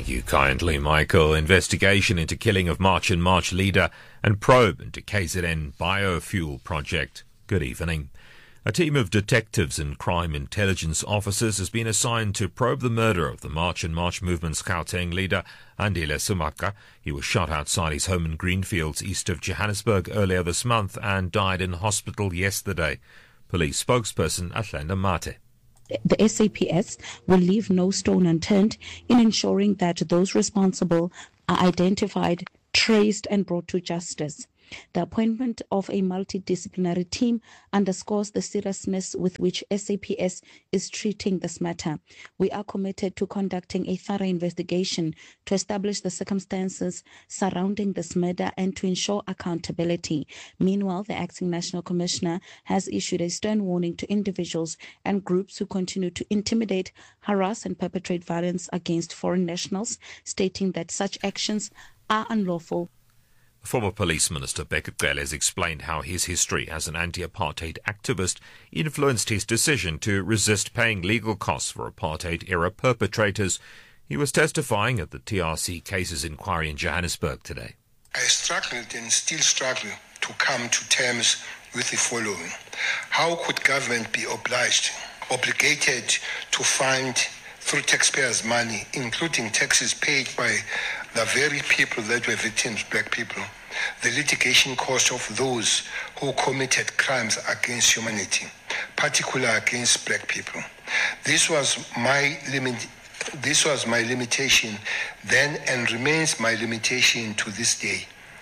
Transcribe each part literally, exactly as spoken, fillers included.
Thank you kindly, Michael. Investigation into killing of March and March leader and probe into K Z N biofuel project. Good evening. A team of detectives and crime intelligence officers has been assigned to probe the murder of the March and March movement's Gauteng leader, Andile Sumaka. He was shot outside his home in Greenfields, east of Johannesburg, earlier this month and died in hospital yesterday. Police spokesperson Atlanta Mate. The S A P S will leave no stone unturned in ensuring that those responsible are identified, traced and brought to justice. The appointment of a multidisciplinary team underscores the seriousness with which S A P S is treating this matter. We are committed to conducting a thorough investigation to establish the circumstances surrounding this murder and to ensure accountability. Meanwhile, the Acting National Commissioner has issued a stern warning to individuals and groups who continue to intimidate, harass and perpetrate violence against foreign nationals, stating that such actions are unlawful. Former Police Minister Beckett Cele has explained how his history as an anti-apartheid activist influenced his decision to resist paying legal costs for apartheid-era perpetrators. He was testifying at the T R C Cases Inquiry in Johannesburg today. I struggled and still struggle to come to terms with the following. How could government be obliged, obligated to fund through taxpayers' money, including taxes paid by the very people that were victims, black people, the litigation cost of those who committed crimes against humanity, particularly against black people. This was my limit. This was my limitation then and remains my limitation to this day.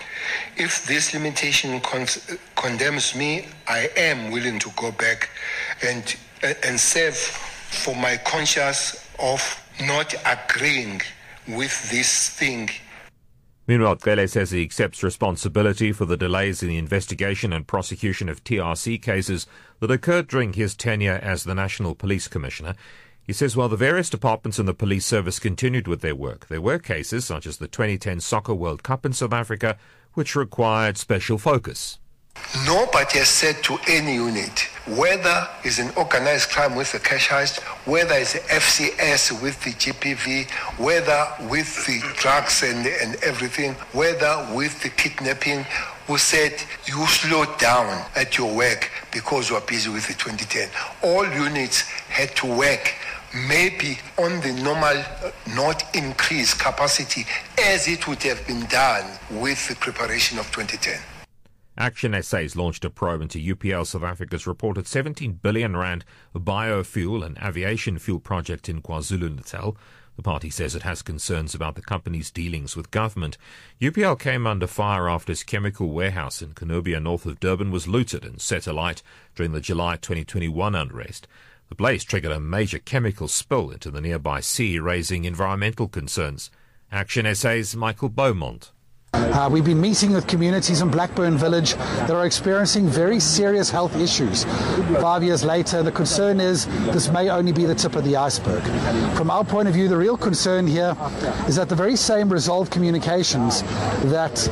If this limitation con- condemns me, I am willing to go back and and serve for my conscience of not agreeing with this thing. Meanwhile, Cele says he accepts responsibility for the delays in the investigation and prosecution of T R C cases that occurred during his tenure as the National Police Commissioner. He says while the various departments in the police service continued with their work, there were cases such as the twenty ten Soccer World Cup in South Africa which required special focus. Nobody has said to any unit, whether it's an organized crime with the cash heist, whether it's F C S with the G P V, whether with the drugs and, and everything, whether with the kidnapping, who said you slow down at your work because you are busy with the twenty ten. All units had to work maybe on the normal, uh, not increased capacity as it would have been done with the preparation of twenty ten. Action S A's launched a probe into U P L South Africa's reported seventeen billion rand biofuel and aviation fuel project in KwaZulu-Natal. The party says it has concerns about the company's dealings with government. U P L came under fire after its chemical warehouse in Canobia, north of Durban, was looted and set alight during the July twenty twenty-one unrest. The blaze triggered a major chemical spill into the nearby sea, raising environmental concerns. Action S A's Michael Beaumont. Uh, we've been meeting with communities in Blackburn Village that are experiencing very serious health issues. Five years later, the concern is this may only be the tip of the iceberg. From our point of view, the real concern here is that the very same Resolve Communications that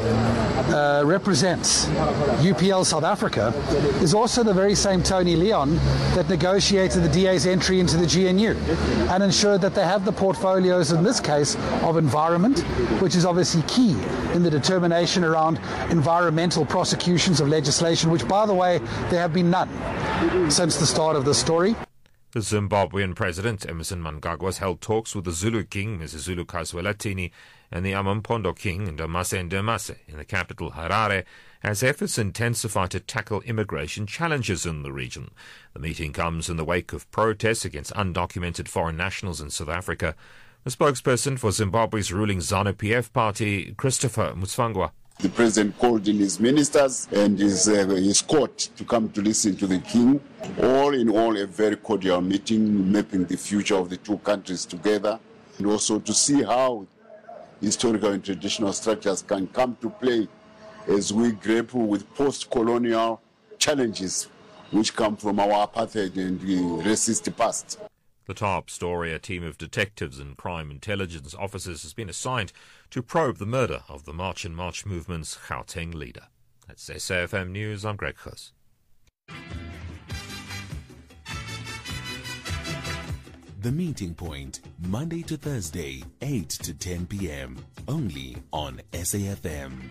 uh, represents U P L South Africa is also the very same Tony Leon that negotiated the D A's entry into the G N U and ensured that they have the portfolios, in this case, of environment, which is obviously key in the determination around environmental prosecutions of legislation, which, by the way, there have been none since the start of the story. The Zimbabwean President Emmerson Mnangagwa has held talks with the Zulu King, Missus Zulu Kaswelatini, and the Amampondo King, Ndamase Ndamase, in the capital Harare, as efforts intensify to tackle immigration challenges in the region. The meeting comes in the wake of protests against undocumented foreign nationals in South Africa. The spokesperson for Zimbabwe's ruling ZANU-P F party, Christopher Musfangwa. The president called in his ministers and his, uh, his court to come to listen to the king. All in all, a very cordial meeting, mapping the future of the two countries together, and also to see how historical and traditional structures can come to play as we grapple with post-colonial challenges which come from our apartheid and the racist past. The top story, a team of detectives and crime intelligence officers has been assigned to probe the murder of the March and March movement's Gauteng leader. That's S A F M News, I'm Greg Khus. The Meeting Point, Monday to Thursday, eight to ten p.m. Only on S A F M.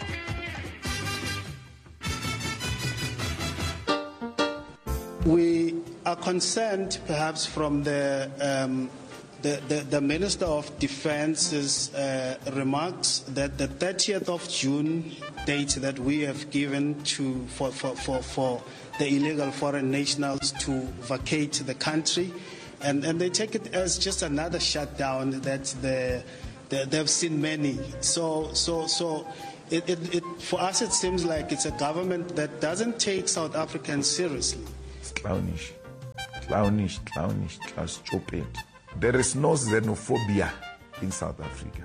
We are concerned, perhaps, from the um, the, the, the Minister of Defence's uh, remarks that the thirtieth of June date that we have given to for, for, for, for the illegal foreign nationals to vacate the country, and, and they take it as just another shutdown that the, the, they've seen many. So so so. It, it, it, for us, it seems like it's a government that doesn't take South Africans seriously. Clownish, clownish, clownish, stupid. There is no xenophobia in South Africa.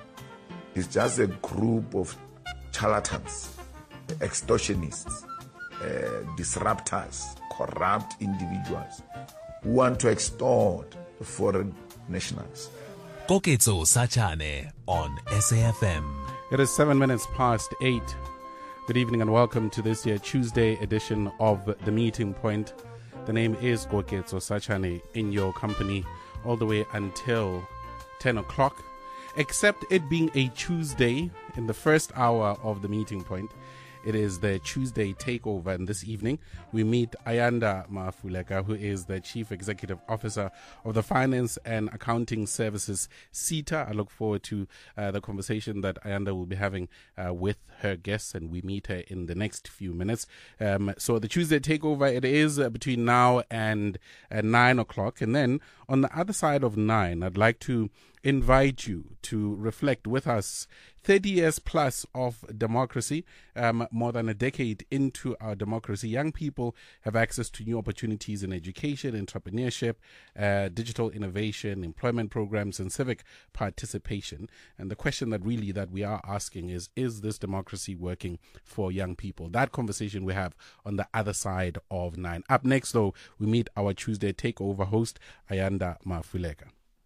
It's just a group of charlatans, extortionists, uh, disruptors, corrupt individuals who want to extort foreign nationals. Koketso Sachane on S A F M. It is seven minutes past eight. Good evening and welcome to this year Tuesday edition of The Meeting Point. The name is Koketso Sachane, in your company all the way until ten o'clock. Except it being a Tuesday, in the first hour of The Meeting Point, it is the Tuesday takeover, and this evening we meet Ayanda Mafuleka, who is the Chief Executive Officer of the Finance and Accounting Services, SETA. I look forward to uh, the conversation that Ayanda will be having uh, with her guests, and we meet her in the next few minutes. Um, so the Tuesday takeover, it is uh, between now and uh, nine o'clock, and then on the other side of nine, I'd like to invite you to reflect with us thirty years plus of democracy, um, more than a decade into our democracy. Young people have access to new opportunities in education, entrepreneurship, uh, digital innovation, employment programs, and civic participation. And the question that really that we are asking is, is this democracy working for young people? That conversation we have on the other side of nine. Up next, though, we meet our Tuesday Takeover host, Ayanda Mafuleka.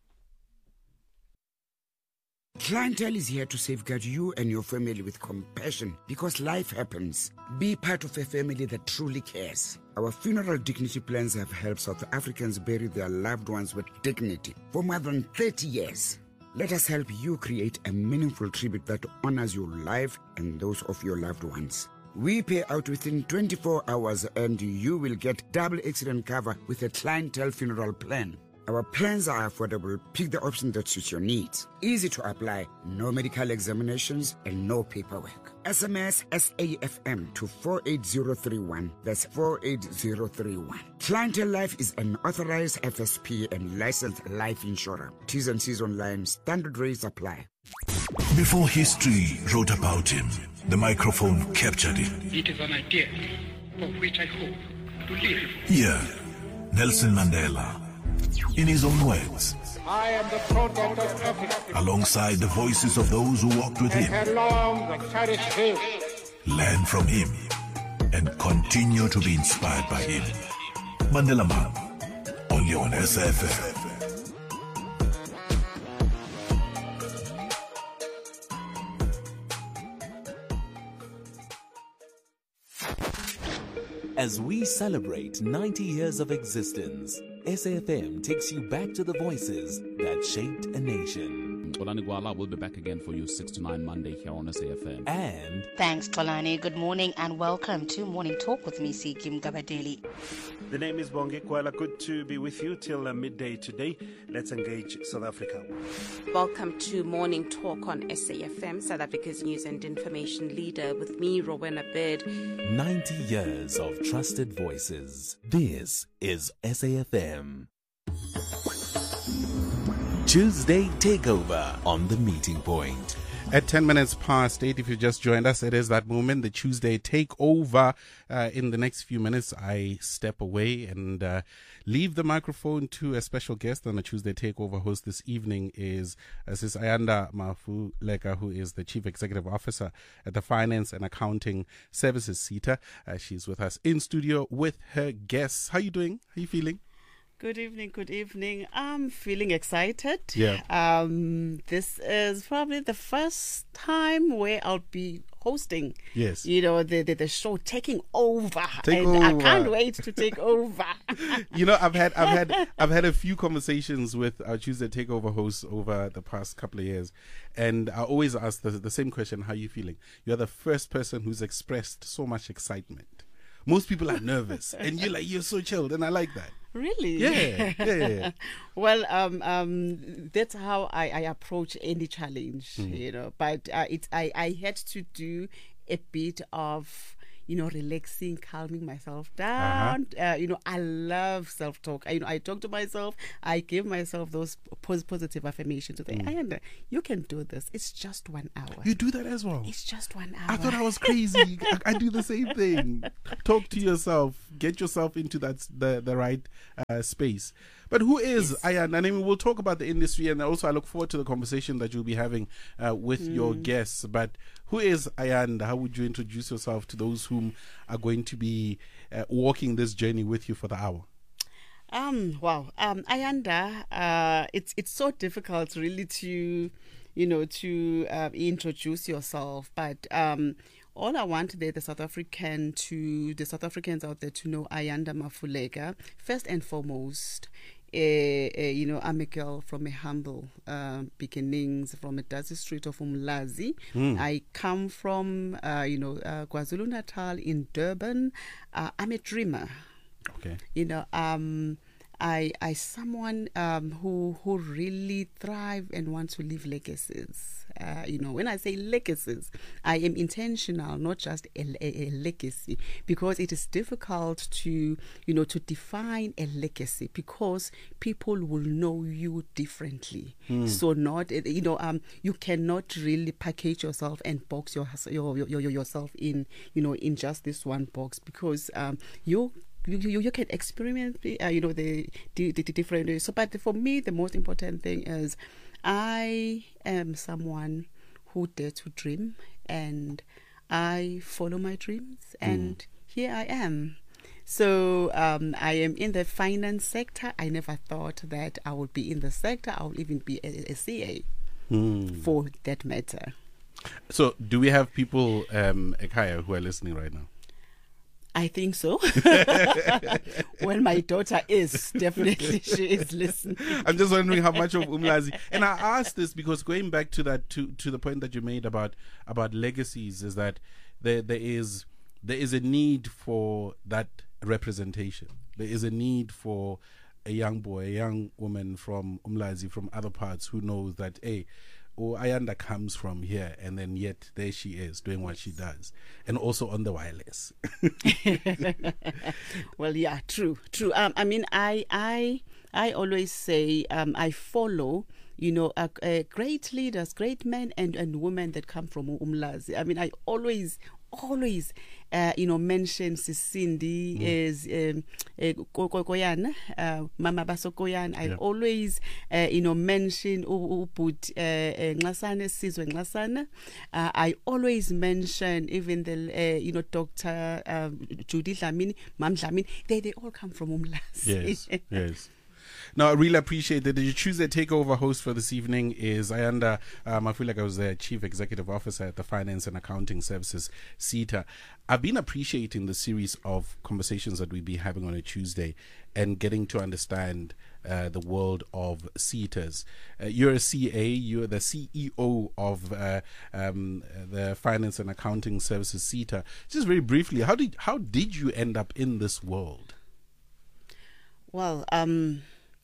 Clientele is here to safeguard you and your family with compassion because life happens. Be part of a family that truly cares. Our funeral dignity plans have helped South Africans bury their loved ones with dignity for more than thirty years. Let us help you create a meaningful tribute that honors your life and those of your loved ones. We pay out within twenty-four hours and you will get double accident cover with a clientele funeral plan. Our plans are affordable. Pick the option that suits your needs. Easy to apply, no medical examinations and no paperwork. S M S S A F M to four eight zero three one. That's four eight zero three one. Clientele Life is an authorized F S P and licensed life insurer. T's and C's online. Standard rates apply. Before history wrote about him, the microphone captured him. It is an idea for which I hope to live. Here, Nelson Mandela, in his own words, I am the product of Africa. Alongside the voices of those who walked with him, along the cherished hill. Learn from him and continue to be inspired by him. Mandela Man, only on S A F M. As we celebrate ninety years of existence, S A F M takes you back to the voices that shaped a nation. Xolani Gwala will be back again for you six to nine Monday here on S A F M. And thanks, Xolani. Good morning and welcome to Morning Talk with me, Sikim Gabadeli. The name is Bonge Kwala. Good to be with you till uh, midday today. Let's engage South Africa. Welcome to Morning Talk on S A F M, South Africa's news and information leader, with me, Rowena Bird. ninety years of trusted voices. This is S A F M. Tuesday Takeover on The Meeting Point. At ten minutes past eight, if you just joined us, it is that moment, the Tuesday Takeover. Uh, in the next few minutes, I step away and uh, leave the microphone to a special guest. And the Tuesday Takeover host this evening is uh, Sis Ayanda Mafuleka, who is the Chief Executive Officer at the Finance and Accounting Services, SETA. Uh, she's with us in studio with her guests. How are you doing? How are you feeling? Good evening, good evening. I'm feeling excited. Yeah. Um, this is probably the first time where I'll be hosting. Yes. You know, the the, the show taking over. Take and over. I can't wait to take over. You know, I've had I've had I've had a few conversations with our Tuesday Takeover hosts over the past couple of years, and I always ask the, the same question: how are you feeling? You're the first person who's expressed so much excitement. Most people are nervous, and you're like, you're so chilled, and I like that. Really? Yeah, yeah, yeah. Well, um, um, that's how I, I approach any challenge, Mm. you know. But uh, it's I, I had to do a bit of, you know, relaxing, calming myself down. Uh-huh. Uh, you know, I love self-talk. I, you know, I talk to myself. I give myself those pos- positive affirmations. To say, Mm. Ayanda, you can do this. It's just one hour. You do that as well? It's just one hour. I thought I was crazy. I, I do the same thing. Talk to yourself. Get yourself into that the the right uh, space. But who is yes. Ayanda? I mean, we'll talk about the industry, and also I look forward to the conversation that you'll be having uh, with mm. your guests. But who is Ayanda? How would you introduce yourself to those whom are going to be uh, walking this journey with you for the hour? Um. Wow. Um. Ayanda. Uh. It's it's so difficult, really, to, you know, to uh, introduce yourself. But um. All I want the, the South African to the South Africans out there to know Ayanda Mafuleka. First and foremost, uh, uh, you know, I'm a girl from a humble uh, beginnings, from a dusty street of Umlazi. Mm. I come from, uh, you know, uh, KwaZulu Natal in Durban. Uh, I'm a dreamer. Okay. You know, um, I I someone um, who who really thrive and want to leave legacies. Uh, you know, when I say legacies, I am intentional, not just a, a, a legacy, because it is difficult to, you know, to define a legacy because people will know you differently. Mm. So not, you know, um, you cannot really package yourself and box your, your, your, your yourself in, you know, in just this one box, because um, you. You, you you can experiment, uh, you know, the, the the different ways. So, but for me, the most important thing is, I am someone who dare to dream, and I follow my dreams, and mm. here I am. So um, I am in the finance sector. I never thought that I would be in the sector. I would even be a, a C A, mm. for that matter. So, do we have people, um, Ekaya, who are listening right now? I think so. Well, my daughter is. Definitely she is listening. I'm just wondering how much of Umlazi. And I asked this because going back to that, to, to the point that you made about about legacies, is that there there is there is a need for that representation. There is a need for a young boy, a young woman from Umlazi, from other parts, who knows that, hey, oh, Ayanda comes from here, and then yet there she is doing what she does, and also on the wireless. Well, yeah, true, true. Um, I mean, I, I, I always say, um, I follow, you know, uh, uh, great leaders, great men and, and women that come from Umlazi. I mean, I always, always, uh, you know, mention Sisindi is um, uh, Koyan, uh, Mama Baso Koyan. I yeah. always, uh, you know, mention Ubud Nglasane, Sizwe Nglasane. I always mention even the, uh, you know, Doctor Um, Judy Dlamini, Mam Dlamini. They they all come from Umlazi. Yes, yes. Now, I really appreciate that. The Tuesday Takeover host for this evening is Ayanda um, I feel like I was the Chief Executive Officer at the Finance and Accounting Services, SETA. I've been appreciating the series of conversations that we've been having on a Tuesday and getting to understand uh, the world of SETAs. Uh, you're a C A, you're the C E O of uh, um, the Finance and Accounting Services, SETA. Just very briefly, how did how did you end up in this world? Well, um...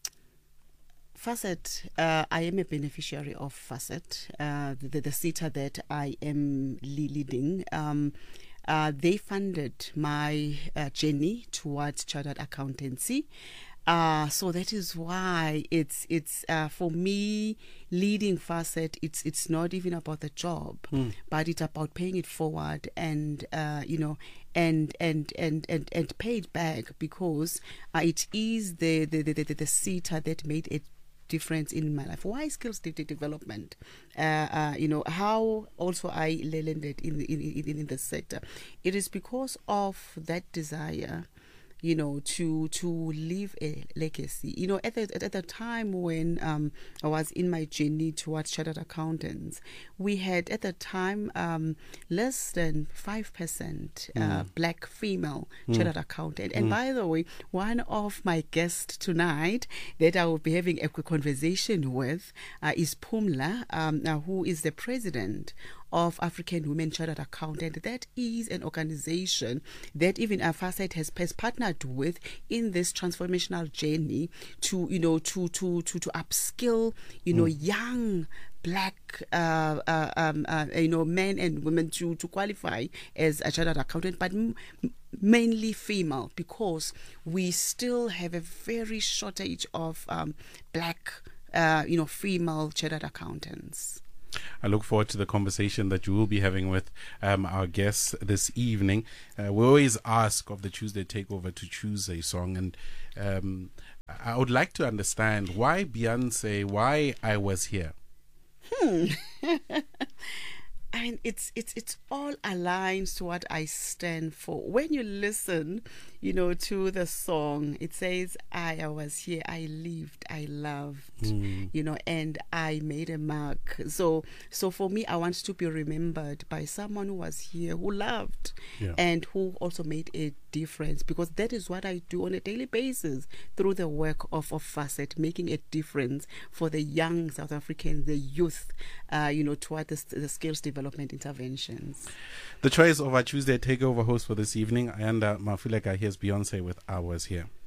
Facet, uh, I am a beneficiary of Facet, uh, the, the SETA that I am leading. Um, uh, they funded my uh, journey towards chartered accountancy. Uh, so that is why it's it's uh, for me leading Facet. It's it's not even about the job, mm. but it's about paying it forward and uh, you know and and and and and pay it back, because uh, it is the the the, the, the SETA that made it difference in my life. Why skills development? Uh, uh, you know, how also I landed in the, in, in in the sector. It is because of that desire you know, to to leave a legacy. You know, at the at the time when um, I was in my journey towards chartered accountants, we had at the time um, less than five percent uh, Mm. black female Mm. chartered accountant. And Mm. by the way, one of my guests tonight that I will be having a quick conversation with uh, is Pumla, um, uh, who is the president of African Women Chartered Accountant. That is an organization that even Afasite has, has partnered with in this transformational journey to, you know, to to to to upskill, you know, Mm. young black uh, uh, um, uh, you know, men and women to to qualify as a chartered accountant, but m- mainly female, because we still have a very shortage of um, black uh, you know, female chartered accountants. I look forward to the conversation that you will be having with um, our guests this evening. Uh, we always ask of the Tuesday Takeover to choose a song, and um, I would like to understand why Beyonce, why I Was Here. Hmm. And it's it's it's all aligned to what I stand for. When you listen, you know, to the song, it says, I, I was here, I lived, I loved, Mm. you know, and I made a mark. So so for me, I want to be remembered by someone who was here, who loved, Yeah. and who also made a difference, because that is what I do on a daily basis through the work of, of Facet, making a difference for the young South Africans, the youth, uh, you know, toward the, the skills development interventions. The choice of our Tuesday Takeover host for this evening, Ayanda Mafuleka. Here's Beyonce with I Was Here.